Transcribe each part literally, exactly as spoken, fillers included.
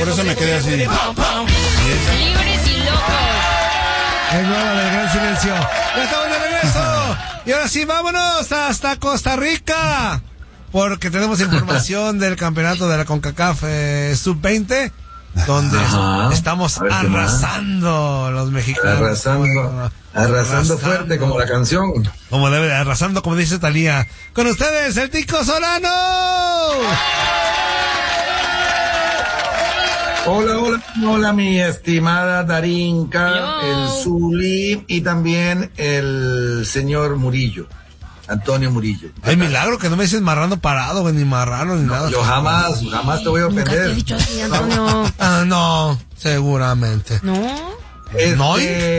por eso me quedé así. Libres y locos. Es nueva del gran silencio. Ya estamos de regreso. Y ahora sí, vámonos hasta Costa Rica. Porque tenemos información del campeonato de la CONCACAF eh, sub veinte. Donde Ajá. estamos arrasando los mexicanos. Arrasando, arrasando, arrasando fuerte como la canción. Como debe, arrasando como dice Talía. Con ustedes, el Tico Solano. Hola, hola, hola mi estimada Darinka, el Zuli y también el señor Murillo. Antonio Murillo. Ay, milagro que no me dices marrano parado, ni marrano, ni no, nada. Yo jamás, jamás te voy a ofender. Nunca te he dicho así, Antonio. Ah, no, seguramente. ¿No? Este, ¿No?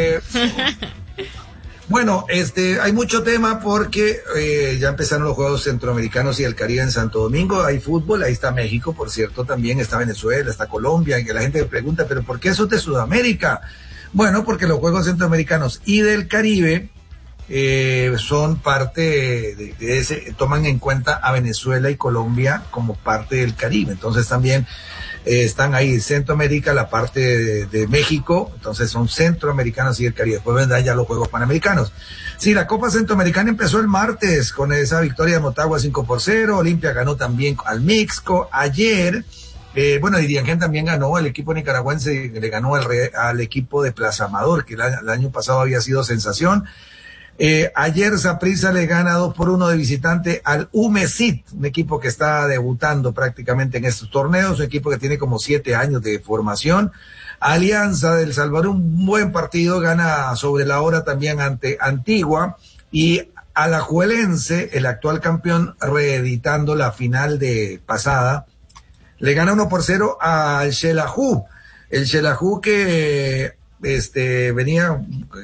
Bueno, este, hay mucho tema porque eh, ya empezaron los Juegos Centroamericanos y el Caribe en Santo Domingo. Hay fútbol, ahí está México, por cierto, también está Venezuela, está Colombia, y que la gente me pregunta, ¿pero por qué eso es de Sudamérica? Bueno, porque los Juegos Centroamericanos y del Caribe Eh, son parte de, de ese, toman en cuenta a Venezuela y Colombia como parte del Caribe, entonces también eh, están ahí Centroamérica, la parte de, de México, entonces son centroamericanos y el Caribe, después vendrán ya los Juegos Panamericanos. Sí, la Copa Centroamericana empezó el martes con esa victoria de Motagua cinco por cero, Olimpia ganó también al Mixco, ayer Eh, bueno, y Diriangén también ganó, el equipo nicaragüense le ganó al, al equipo de Plaza Amador, que el, el año pasado había sido sensación. Eh, ayer Saprissa le gana dos por uno de visitante al Umesit, un equipo que está debutando prácticamente en estos torneos, un equipo que tiene como siete años de formación. Alianza del Salvador, un buen partido, gana sobre la hora también ante Antigua, y Alajuelense, el actual campeón, reeditando la final de pasada, le gana uno por cero al Xelajú, el Xelajú que este venía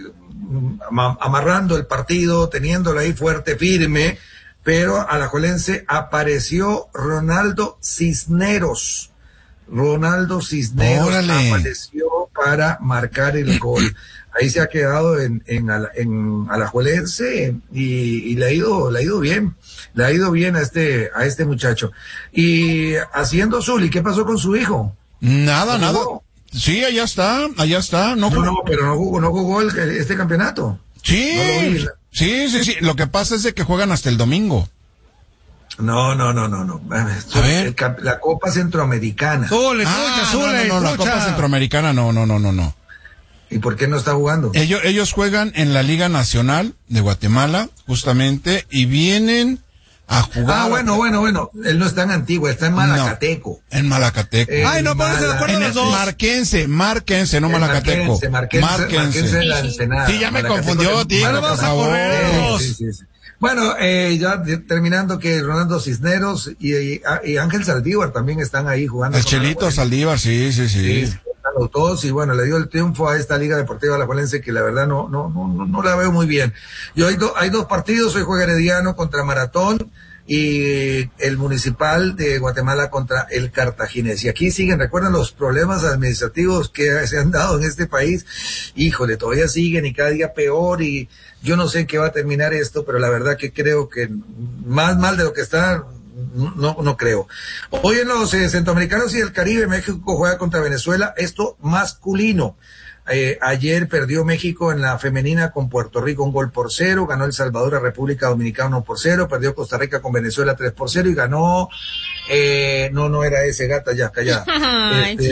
amarrando el partido, teniéndolo ahí fuerte, firme, pero alajuelense apareció Ronaldo Cisneros. Ronaldo Cisneros Órale. apareció para marcar el gol. Ahí se ha quedado en, en, en Alajuelense y, y le ha ido, le ha ido bien, le ha ido bien a este, a este muchacho. Y haciendo Zuli, ¿qué pasó con su hijo? Nada, nada. Jugó? Sí, allá está, allá está. No, no, no, pero no jugó, no jugó el, este campeonato. Sí, no vi, sí, sí, sí. Lo que pasa es de que juegan hasta el domingo. No, no, no, no, no. A ver. El, la Copa Centroamericana. Zule, ah, escucha, Zule, no, no, no, la Copa Centroamericana, no, no, no, no, no. ¿Y por qué no está jugando? Ellos, ellos juegan en la Liga Nacional de Guatemala, justamente, y vienen a jugar. Ah, bueno, bueno, bueno. Él no está en Antigua, está en Malacateco. No, en Malacateco. Eh, Ay, no, pónganse de acuerdo los dos. Marquense, Marquense, no Malacateco. Marquense, Marquense, Marquense. Marquense en la Ensenada. Sí, ya me confundió, tío. Ahora vamos a correr. Sí, sí, sí. Bueno, eh, ya de, terminando que Ronaldo Cisneros y, y, y Ángel Saldívar también están ahí jugando. El Chelito Saldívar, sí, sí, sí. sí los dos, y bueno, le dio el triunfo a esta Liga Deportiva Alajuelense que la verdad no, no, no, no, no la veo muy bien. Y hoy do, hay dos partidos, hoy juega Herediano contra Maratón y el Municipal de Guatemala contra el Cartaginés. Y aquí siguen, recuerdan los problemas administrativos que se han dado en este país. Híjole, todavía siguen y cada día peor, y yo no sé en qué va a terminar esto, pero la verdad que creo que más mal de lo que está, no, no creo. Hoy en los eh, Centroamericanos y el Caribe, México juega contra Venezuela, esto masculino. Eh, ayer perdió México en la femenina con Puerto Rico un gol por cero, ganó El Salvador a República Dominicana uno por cero, perdió Costa Rica con Venezuela tres por cero y ganó, eh, no, no era ese, gata, ya, callada. Este,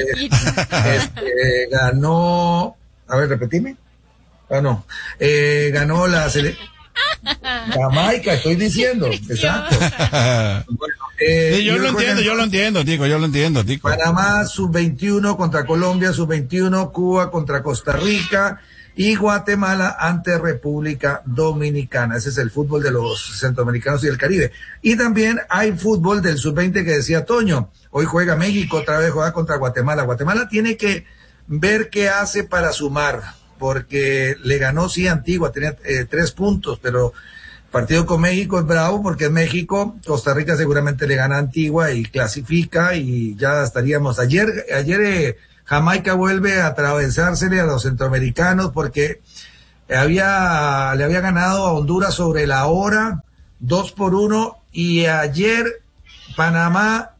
este, ganó, a ver, repetime. Ah, no, eh, ganó la sele... Jamaica, estoy diciendo, exacto. Bueno, eh, sí, yo lo entiendo, yo lo entiendo, Tico, yo lo entiendo, Tico. Panamá sub veintiuno contra Colombia sub veintiuno, Cuba contra Costa Rica y Guatemala ante República Dominicana. Ese es el fútbol de los centroamericanos y del Caribe. Y también hay fútbol del sub veinte que decía Toño. Hoy juega México, otra vez juega contra Guatemala. Guatemala tiene que ver qué hace para sumar, porque le ganó, sí, Antigua, tenía eh, tres puntos, pero partido con México es bravo porque es México. Costa Rica seguramente le gana a Antigua y clasifica y ya estaríamos. Ayer, ayer eh, Jamaica vuelve a atravesársele a los centroamericanos porque había, le había ganado a Honduras sobre la hora, dos por uno, y ayer Panamá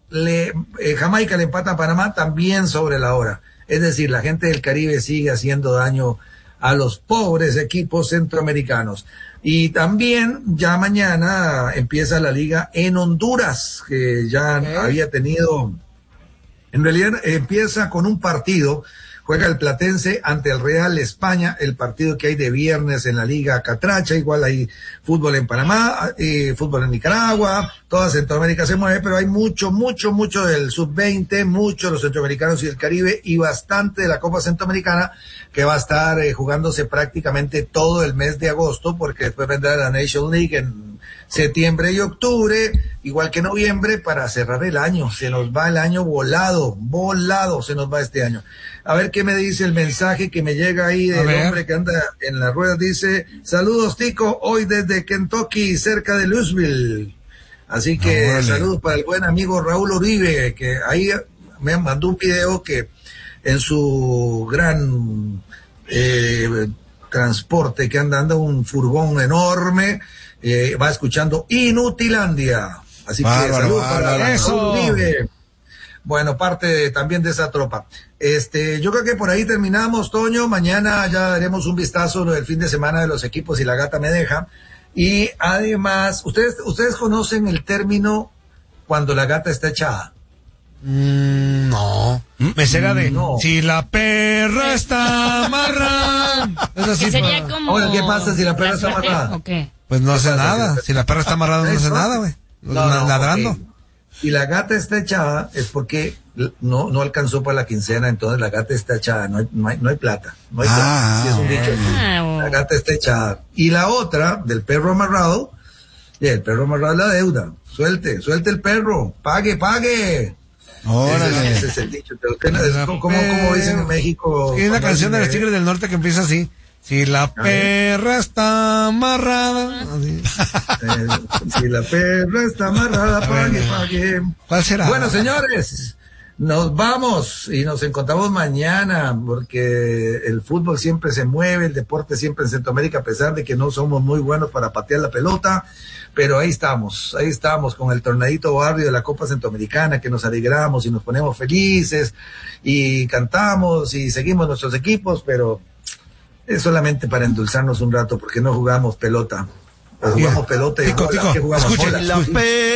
le, eh, Jamaica le empata a Panamá también sobre la hora. Es decir, la gente del Caribe sigue haciendo daño a los pobres equipos centroamericanos. Y también ya mañana empieza la liga en Honduras, que ya okay. había tenido, en realidad empieza con un partido, juega el Platense ante el Real España, el partido que hay de viernes en la Liga Catracha, igual hay fútbol en Panamá, eh, fútbol en Nicaragua, toda Centroamérica se mueve, pero hay mucho, mucho, mucho del sub veinte, mucho de los centroamericanos y el Caribe, y bastante de la Copa Centroamericana, que va a estar eh, jugándose prácticamente todo el mes de agosto, porque después vendrá la Nation League en septiembre y octubre, igual que noviembre, para cerrar el año. Se nos va el año volado, volado se nos va este año. A ver qué me dice el mensaje que me llega ahí del hombre que anda en las ruedas. Dice, saludos Tico, hoy desde Kentucky, cerca de Louisville. Así que ah, saludos para el buen amigo Raúl Uribe, que ahí me mandó un video que en su gran eh, transporte que anda, anda un furgón enorme, eh, va escuchando Inutilandia. Así bárbaro, que saludos bárbaro, para eso. Raúl Uribe. Bueno, parte de, también de esa tropa. Este, yo creo que por ahí terminamos, Toño. Mañana ya daremos un vistazo del fin de semana de los equipos y la gata me deja. Y además, ustedes, ustedes conocen el término cuando la gata está echada. Mm, no. Me será de no. Si la perra está amarrada. Eso sí, sería para... como. Oye, ¿qué pasa si la perra está amarrada? ¿O qué? Pues no hace nada. Si la perra está amarrada, no hace nada, güey. No, no, ladrando. Okay. Si la gata está echada es porque no, no alcanzó para la quincena, entonces la gata está echada, no hay, no hay, no hay plata. No hay ah, plata. Sí, es un dicho así. La gata está echada. Y la otra, del perro amarrado, y el perro amarrado es la deuda. Suelte, suelte el perro, pague, pague. Órale. Ese, ese es el dicho. ¿Cómo, cómo, cómo dicen en México? Es la canción de los Tigres del Norte que empieza así. Si la perra está amarrada. Eh, si la perra está amarrada, pague, pague. ¿Cuál será? Bueno, señores, nos vamos y nos encontramos mañana, porque el fútbol siempre se mueve, el deporte siempre en Centroamérica, a pesar de que no somos muy buenos para patear la pelota, pero ahí estamos, ahí estamos con el torneito barrio de la Copa Centroamericana, que nos alegramos y nos ponemos felices y cantamos y seguimos nuestros equipos, pero es solamente para endulzarnos un rato, porque no jugamos pelota. O jugamos pelota y tico, bola, tico, que jugamos escuchen, bola. La